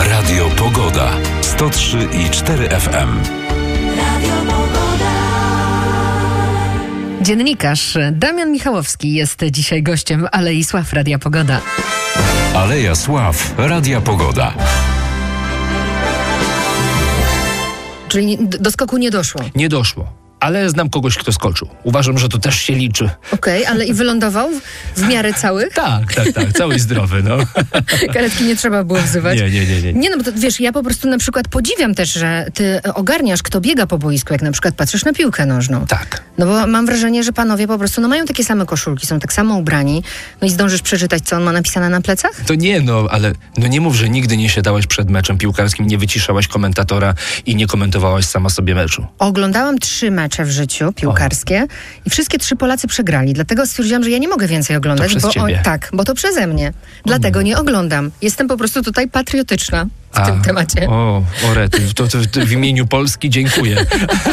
Radio Pogoda. 103,4 FM. Radio Pogoda. Dziennikarz Damian Michałowski jest dzisiaj gościem Alei Sław Radia Pogoda. Aleja Sław Radia Pogoda. Czyli do skoku nie doszło? Nie doszło. Ale znam kogoś, kto skoczył. Uważam, że to też się liczy. Okej, ale i wylądował w miarę całych? Tak, cały zdrowy, no. Karetki nie trzeba było wzywać. Nie. Nie, no bo to, wiesz, ja po prostu na przykład podziwiam też, że ty ogarniasz, kto biega po boisku, jak na przykład patrzysz na piłkę nożną. Tak. No bo mam wrażenie, że panowie po prostu mają takie same koszulki, są tak samo ubrani. No i zdążysz przeczytać, co on ma napisane na plecach? To nie, ale nie mów, że nigdy nie siadałaś przed meczem piłkarskim, nie wyciszałaś komentatora i nie komentowałaś sama sobie meczu. Oglądałam 3 mecze w życiu piłkarskie i wszystkie 3 Polacy przegrali. Dlatego stwierdziłam, że ja nie mogę więcej oglądać. To przez ciebie. Bo to przeze mnie. Dlatego nie oglądam. Jestem po prostu tutaj patriotyczna w tym temacie. O rety, to w imieniu Polski dziękuję.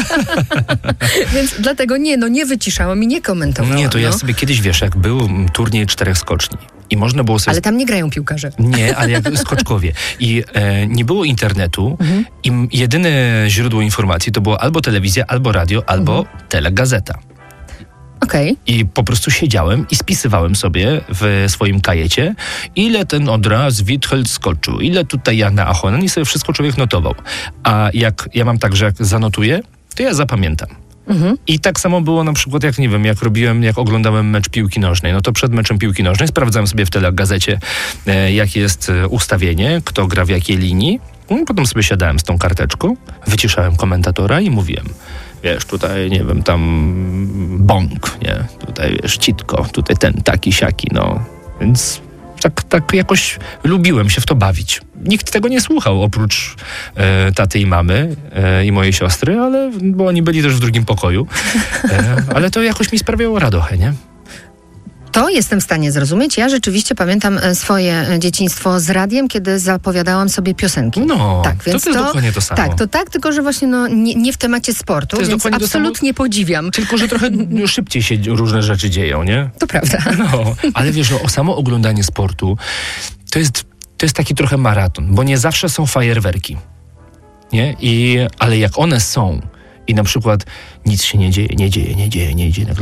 Więc dlatego nie wyciszałam i nie komentowałam. Nie, to ja sobie kiedyś, wiesz, jak był turniej 4 skoczni i można było sobie... Ale tam nie grają piłkarze. Nie, ale jak skoczkowie. I nie było internetu i jedyne źródło informacji to było albo telewizja, albo radio, albo telegazeta. Okej. I po prostu siedziałem i spisywałem sobie w swoim kajecie, ile ten od raz Withold skoczył, ile tutaj Jana Ahonen i sobie wszystko człowiek notował. A jak ja mam tak, że jak zanotuję, to ja zapamiętam. I tak samo było na przykład, jak oglądałem mecz piłki nożnej. No to przed meczem piłki nożnej sprawdzałem sobie w telegazecie, jakie jest ustawienie, kto gra w jakiej linii. Potem sobie siadałem z tą karteczką, wyciszałem komentatora i mówiłem, wiesz, tutaj, nie wiem, tam bąk, nie? Tutaj, wiesz, citko, tutaj ten, taki, siaki, no. Więc tak jakoś lubiłem się w to bawić. Nikt tego nie słuchał, oprócz taty i mamy i mojej siostry, bo oni byli też w drugim pokoju. Ale to jakoś mi sprawiało radochę, nie? To jestem w stanie zrozumieć. Ja rzeczywiście pamiętam swoje dzieciństwo z radiem, kiedy zapowiadałam sobie piosenki. No, tak, więc to jest dokładnie to samo. Tak, tylko że właśnie nie w temacie sportu, to jest więc absolutnie podziwiam. Tylko, że trochę szybciej się różne rzeczy dzieją, nie? To prawda. No, ale wiesz, samo oglądanie sportu to jest taki trochę maraton, bo nie zawsze są fajerwerki, nie? Ale jak one są i na przykład nic się nie dzieje, nagle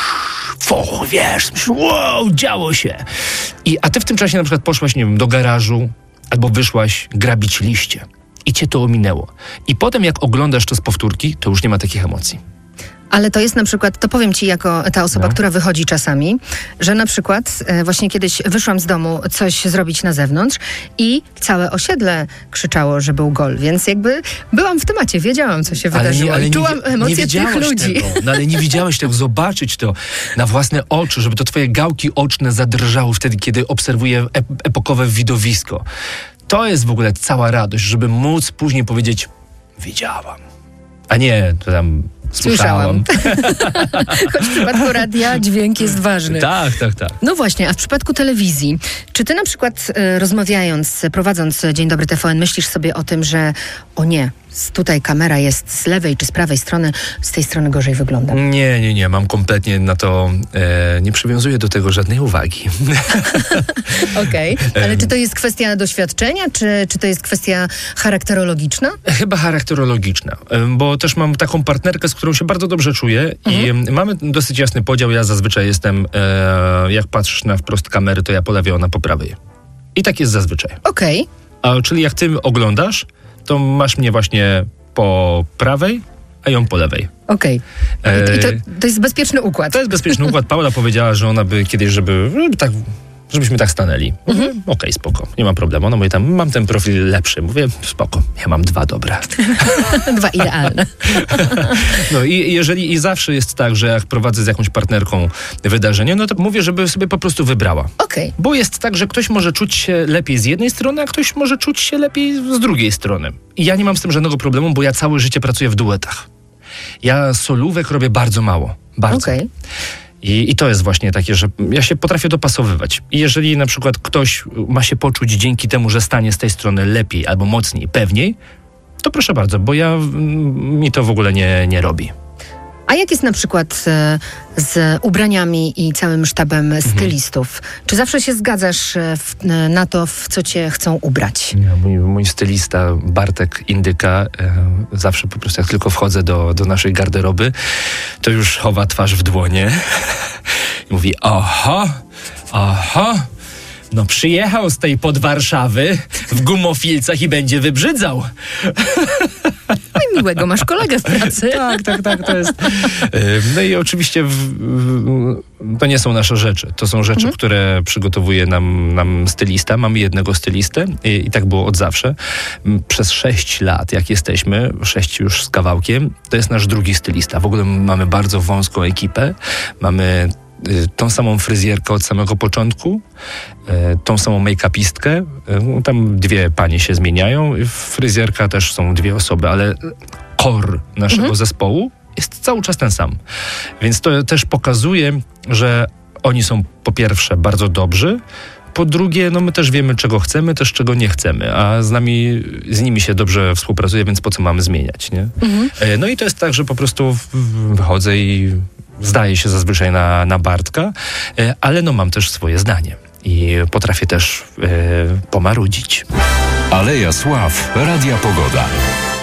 wiesz, wow, działo się. A ty w tym czasie na przykład poszłaś, nie wiem, do garażu albo wyszłaś grabić liście i cię to ominęło. I potem jak oglądasz to z powtórki, to już nie ma takich emocji. Ale to jest na przykład, to powiem ci jako ta osoba, która wychodzi czasami, że na przykład właśnie kiedyś wyszłam z domu coś zrobić na zewnątrz i całe osiedle krzyczało, że był gol, więc jakby byłam w temacie, wiedziałam, co się wydarzyło. Ale czułam emocje tych ludzi. No ale nie widziałeś tego, zobaczyć to na własne oczy, żeby to twoje gałki oczne zadrżały wtedy, kiedy obserwuję epokowe widowisko. To jest w ogóle cała radość, żeby móc później powiedzieć, widziałam, a nie to tam... Słyszałam. Choć w przypadku radia dźwięk jest ważny. Tak. No właśnie, a w przypadku telewizji, czy ty na przykład prowadząc Dzień Dobry TVN, myślisz sobie o tym, że tutaj kamera jest z lewej czy z prawej strony, z tej strony gorzej wygląda? Nie, mam kompletnie na to, nie przywiązuję do tego żadnej uwagi. Okej, ale czy to jest kwestia doświadczenia, czy to jest kwestia charakterologiczna? Chyba charakterologiczna, bo też mam taką partnerkę, z którą się bardzo dobrze czuję i mamy dosyć jasny podział. Ja zazwyczaj jestem, jak patrzysz na wprost kamery, to ja po lewej, ona po prawej. I tak jest zazwyczaj. Okej. Czyli jak ty oglądasz, to masz mnie właśnie po prawej, a ją po lewej. Okej. I to jest bezpieczny układ. To jest bezpieczny układ. Paula powiedziała, że ona by kiedyś, żebyśmy tak stanęli. Mówię, okej, spoko, nie ma problemu. Ona mówi mam ten profil lepszy. Mówię, spoko, ja mam 2 dobre. 2 idealne. No i zawsze jest tak, że jak prowadzę z jakąś partnerką wydarzenie, no to mówię, żeby sobie po prostu wybrała. Okej. Bo jest tak, że ktoś może czuć się lepiej z jednej strony, a ktoś może czuć się lepiej z drugiej strony. I ja nie mam z tym żadnego problemu, bo ja całe życie pracuję w duetach. Ja solówek robię bardzo mało. Bardzo. Okej. I to jest właśnie takie, że ja się potrafię dopasowywać. I jeżeli na przykład ktoś ma się poczuć dzięki temu, że stanie z tej strony lepiej albo mocniej, pewniej, to proszę bardzo, bo mi to w ogóle nie robi. A jak jest na przykład z ubraniami i całym sztabem stylistów? Czy zawsze się zgadzasz na to, w co cię chcą ubrać? Mój stylista Bartek Indyka zawsze po prostu jak tylko wchodzę do naszej garderoby, to już chowa twarz w dłonie i mówi: oho, no przyjechał z tej Podwarszawy w gumofilcach i będzie wybrzydzał. No i miłego masz kolegę w pracy. Tak, to jest. No i oczywiście to nie są nasze rzeczy. To są rzeczy, które przygotowuje nam stylista. Mamy jednego stylistę i tak było od zawsze. Przez 6 lat, jak jesteśmy, 6 już z kawałkiem, to jest nasz drugi stylista. W ogóle mamy bardzo wąską ekipę. Mamy tą samą fryzjerkę od samego początku, tą samą make-upistkę. Tam 2 panie się zmieniają. Fryzjerka też są 2 osoby, ale core naszego zespołu jest cały czas ten sam. Więc to też pokazuje, że oni są po pierwsze bardzo dobrzy, po drugie, no my też wiemy, czego chcemy, też czego nie chcemy, a z nimi się dobrze współpracuje, więc po co mamy zmieniać, nie? No i to jest tak, że po prostu wychodzę i zdaję się zazwyczaj na Bartka, ale no mam też swoje zdanie i potrafię też pomarudzić. Aleja Sław, Radia Pogoda.